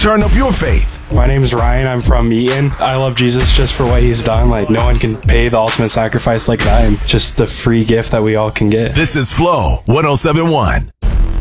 turn up your faith. My name is Ryan. I'm from Eaton. I love Jesus just for what he's done. Like, no one can pay the ultimate sacrifice like that, and just the free gift that we all can get. This is Flow 107.1.